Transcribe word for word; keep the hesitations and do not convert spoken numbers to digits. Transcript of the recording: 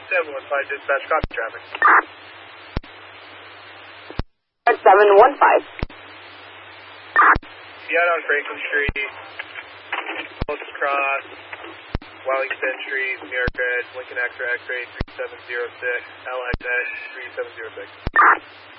seven one five, dispatch, copy traffic. seven one five. Seattle on Franklin Street, Colts Cross, Wellington Street, New York Red, Lincoln X-ray, X-ray three seven zero six, L X X three seven zero six.